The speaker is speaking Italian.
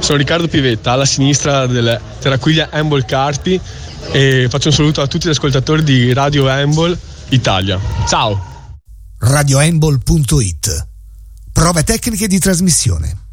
Sono Riccardo Pivetta, alla sinistra del Terraquiglia Handball Carpi, e faccio un saluto a tutti gli ascoltatori di Radio Handball Italia. Ciao! radiohandball.it. Prove tecniche di trasmissione.